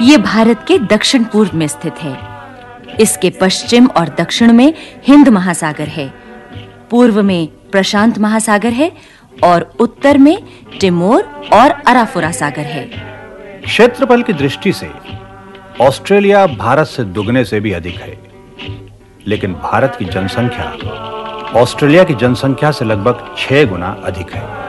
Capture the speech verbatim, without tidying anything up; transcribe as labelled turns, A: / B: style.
A: ये भारत के दक्षिण पूर्व में स्थित है। इसके पश्चिम और दक्षिण में हिंद महासागर है, पूर्व में प्रशांत महासागर है और उत्तर में तिमोर और अराफुरा सागर है।
B: क्षेत्रफल की दृष्टि से ऑस्ट्रेलिया भारत से दुगने से भी अधिक है, लेकिन भारत की जनसंख्या ऑस्ट्रेलिया की जनसंख्या से लगभग छह गुना अधिक है।